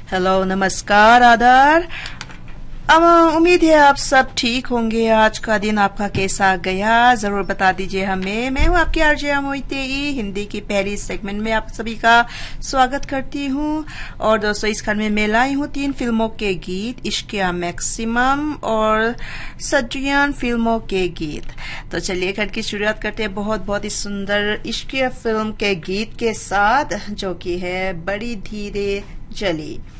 Hello, नमस्कार, आदार। उम्मीद है आप सब ठीक होंगे। आज का दिन आपका कैसा गया जरूर बता दीजिए हमें। मैं हूँ आपकी आरजे मोइतेई, हिंदी की पहली सेगमेंट में आप सभी का स्वागत करती हूँ। और दोस्तों, इस खंड में मैं लाई हूँ 3 फिल्मों के गीत, इश्किया मैक्सिमम और सज्जियान फिल्मों के गीत। तो चलिए खंड की शुरुआत करते हैं बहुत बहुत ही सुंदर इश्किया फिल्म के गीत के साथ, जो कि है बड़ी धीरे जली।